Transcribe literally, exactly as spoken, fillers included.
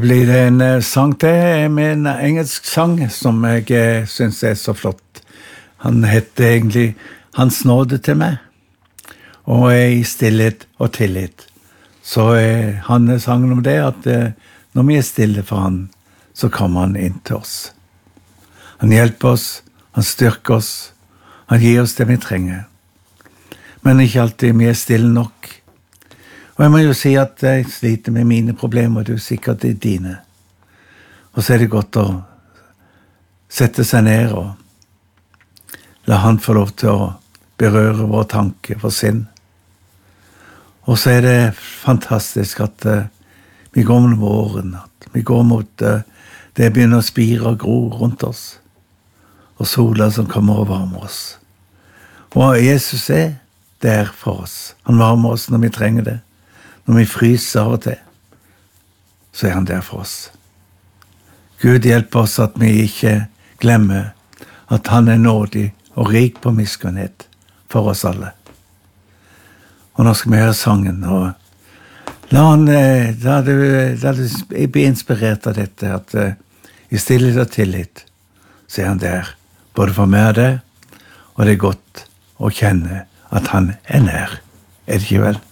Blir det en eh, sang til med en engelsk sang som jeg eh, synes er så flott. Han heter egentlig Hans nåde til meg, og er i stillhet og tillit. Så eh, han er sangen om det, at eh, når vi er stille for han, så kommer han inn til oss. Han hjelper oss, han styrker oss, han gir oss det vi trenger. Men ikke alltid vi er stille nok. Og jeg må jo si at jeg sliter med mine problemer, det er sikkert det dine. Og så er det godt å sette seg ned og la han få lov til å berøre vår tanke, vår sinn. Og så er det fantastisk at uh, vi går med våren, at vi går mot uh, det begynner å spire og gro rundt oss, og sola som kommer og varmer oss. Og Jesus er der for oss. Han varmer oss når vi trenger det. Når vi fryser av og til, så er han der for oss. Gud hjelper oss at vi ikke glemmer at han er nådig og rik på miskunnhet for oss alle. Og nå skal vi høre sangen, og la han, la du, la du bli inspirert av dette, at uh, i stillhet og tillit, så er han der, både for meg og det, og det er godt å kjenne at han er nær. Er det ikke vel?